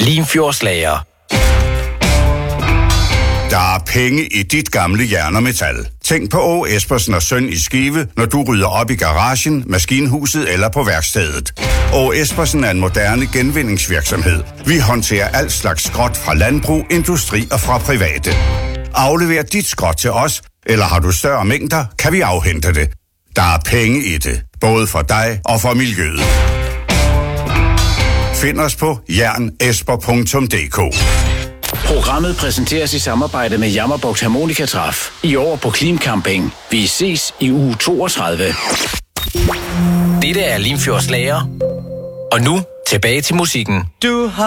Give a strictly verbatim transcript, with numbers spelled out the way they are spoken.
Limfjordslager. Der er penge i dit gamle jern og metal. Tænk på Åge Espersen og Søn i Skive, når du rydder op i garagen, maskinhuset eller på værkstedet. Åge Espersen er en moderne genvindingsvirksomhed. Vi håndterer alt slags skrot fra landbrug, industri og fra private. Aflever dit skrot til os, eller har du større mængder, kan vi afhente det. Der er penge i det, både for dig og for miljøet. Find os på jernesper punktum d k. Programmet præsenteres i samarbejde med Jammerbugt Harmonikatræf. I år på Klim Camping. Vi ses i uge toogtredive. Dette er Limfjordslager. Og nu tilbage til musikken. Du har